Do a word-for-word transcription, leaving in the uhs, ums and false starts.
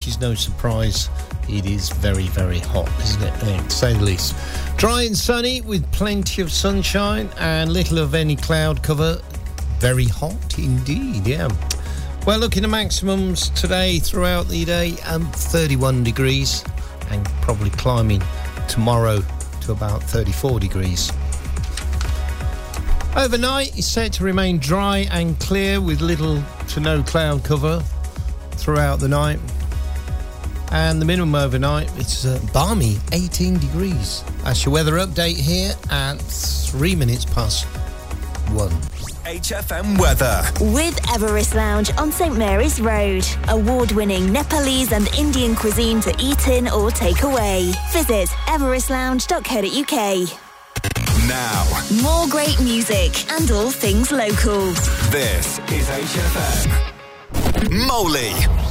is no surprise. It is very, very hot, isn't it? Yeah, to say the least. Dry and sunny with plenty of sunshine and little of any cloud cover. Very hot indeed, yeah. Well, looking at maximums today throughout the day, um, thirty-one degrees and probably climbing tomorrow to about thirty-four degrees. Overnight is set to remain dry and clear with little to no cloud cover throughout the night. And the minimum overnight, it's uh, balmy eighteen degrees. That's your weather update here at three minutes past one. H F M weather. With Everest Lounge on St Mary's Road. Award-winning Nepalese and Indian cuisine to eat in or take away. Visit everest lounge dot co dot uk. Now, more great music and all things local. This is H F M. Molly